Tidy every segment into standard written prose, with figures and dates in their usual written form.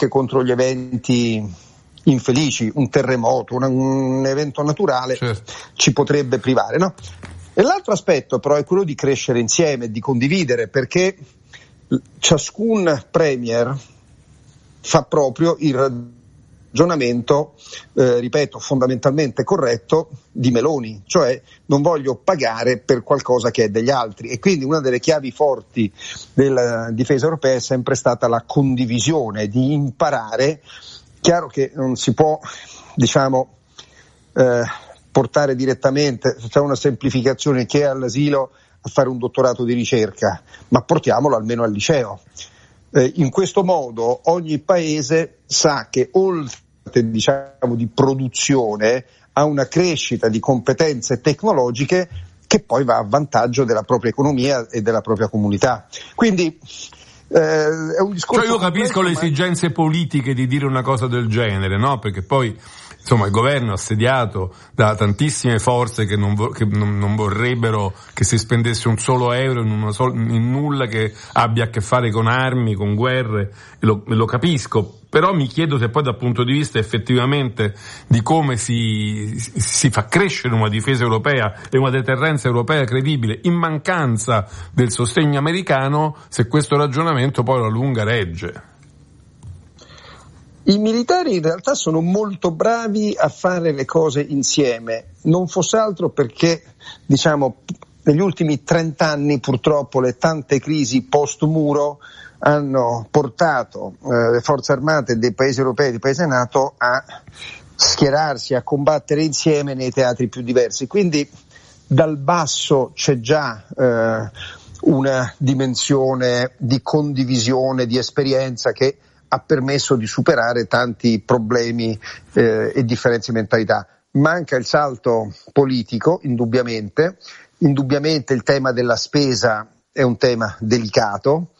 anche contro gli eventi infelici, un terremoto, un evento naturale, certo, ci potrebbe privare, no? E l'altro aspetto però è quello di crescere insieme, di condividere, perché ciascun premier fa proprio il ragionamento, ripeto, fondamentalmente corretto di Meloni, cioè non voglio pagare per qualcosa che è degli altri, e quindi una delle chiavi forti della difesa europea è sempre stata la condivisione, di imparare. Chiaro che non si può, portare direttamente, facciamo una semplificazione, chi è all'asilo a fare un dottorato di ricerca, ma portiamolo almeno al liceo. In questo modo ogni paese sa che oltre di produzione ha una crescita di competenze tecnologiche che poi va a vantaggio della propria economia e della propria comunità. Quindi è un discorso. Cioè io capisco le esigenze politiche di dire una cosa del genere, no? Perché poi insomma il governo assediato da tantissime forze che non vorrebbero che si spendesse un solo euro in nulla che abbia a che fare con armi, con guerre, e lo capisco. Però mi chiedo se poi dal punto di vista effettivamente di come si fa crescere una difesa europea e una deterrenza europea credibile in mancanza del sostegno americano, se questo ragionamento poi alla lunga regge. I militari in realtà sono molto bravi a fare le cose insieme, non fosse altro perché, negli ultimi 30 anni purtroppo le tante crisi post-muro hanno portato le forze armate dei paesi europei e dei paesi NATO a schierarsi, a combattere insieme nei teatri più diversi. Quindi dal basso c'è già una dimensione di condivisione, di esperienza che ha permesso di superare tanti problemi e differenze di mentalità. Manca il salto politico, indubbiamente il tema della spesa è un tema delicato,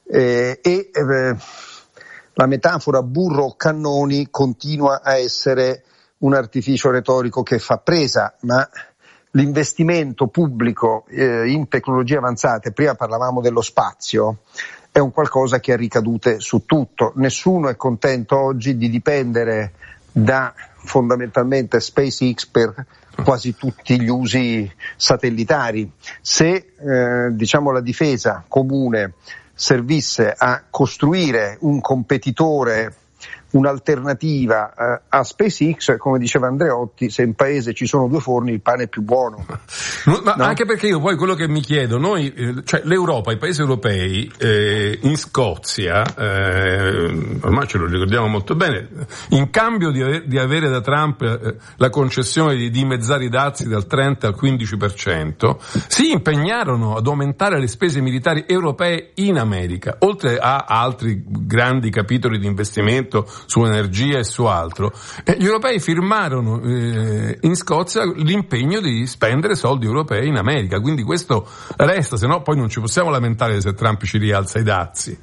la metafora burro o cannoni continua a essere un artificio retorico che fa presa, ma l'investimento pubblico in tecnologie avanzate, prima parlavamo dello spazio, è un qualcosa che ha ricadute su tutto. Nessuno è contento oggi di dipendere da fondamentalmente SpaceX per quasi tutti gli usi satellitari. Se la difesa comune servisse a costruire un competitore, un'alternativa a SpaceX, come diceva Andreotti, se in paese ci sono due forni il pane è più buono. Ma no? Anche perché io poi quello che mi chiedo, noi, cioè l'Europa, i paesi europei, in Scozia, ormai ce lo ricordiamo molto bene, in cambio di avere da Trump la concessione di dimezzare i dazi dal 30 al 15%, si impegnarono ad aumentare le spese militari europee in America, oltre a altri grandi capitoli di investimento su energia e su altro. Gli europei firmarono in Scozia l'impegno di spendere soldi europei in America, quindi questo resta, se no poi non ci possiamo lamentare se Trump ci rialza i dazi.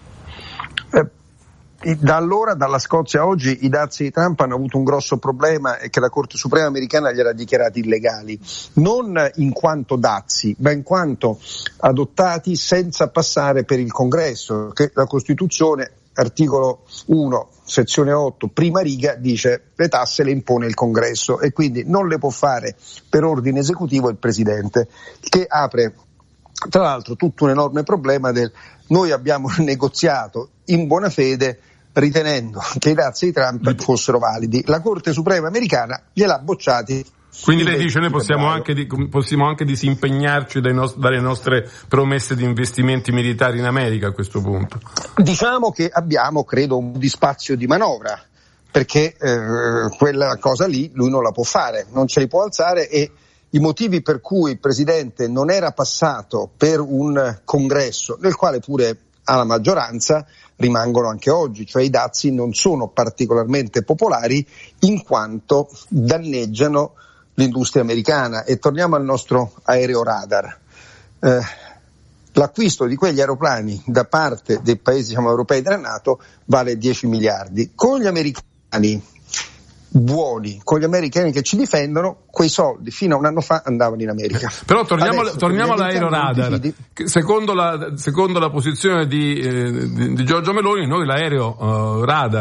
Da allora, dalla Scozia a oggi, i dazi di Trump hanno avuto un grosso problema, e che la Corte Suprema americana glieli ha dichiarati illegali, non in quanto dazi, ma in quanto adottati senza passare per il Congresso, che la Costituzione, articolo 1, sezione 8, prima riga, dice le tasse le impone il Congresso e quindi non le può fare per ordine esecutivo il Presidente, che apre tra l'altro tutto un enorme problema del noi abbiamo negoziato in buona fede ritenendo che i dazi di Trump fossero validi. La Corte Suprema americana gliel'ha bocciati. Quindi lei dice noi possiamo anche disimpegnarci dalle nostre promesse di investimenti militari in America a questo punto? Diciamo che abbiamo, credo, un di spazio di manovra, perché quella cosa lì lui non la può fare, non ce li può alzare, e i motivi per cui il Presidente non era passato per un congresso nel quale pure ha la maggioranza rimangono anche oggi, cioè i dazi non sono particolarmente popolari in quanto danneggiano l'industria americana. E torniamo al nostro aereo radar. L'acquisto di quegli aeroplani da parte dei paesi europei della NATO vale 10 miliardi. Con gli americani buoni con gli americani che ci difendono, quei soldi fino a un anno fa andavano in America. Però torniamo all'aeroradar. Secondo la posizione di Giorgia Meloni, noi l'aereo radar